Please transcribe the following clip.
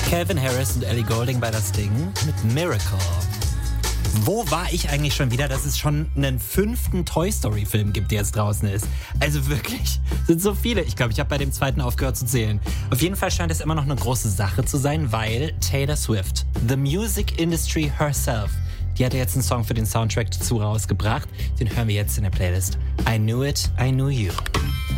Calvin Harris und Ellie Goulding bei Das Ding mit Miracle. Wo war ich eigentlich schon wieder, dass es schon einen 5. Toy Story Film gibt, der jetzt draußen ist? Also wirklich, sind so viele. Ich glaube, ich habe bei dem 2. aufgehört zu zählen. Auf jeden Fall scheint es immer noch eine große Sache zu sein, weil Taylor Swift, the music industry herself, die hat jetzt einen Song für den Soundtrack dazu rausgebracht. Den hören wir jetzt in der Playlist. I Knew It, I Knew You.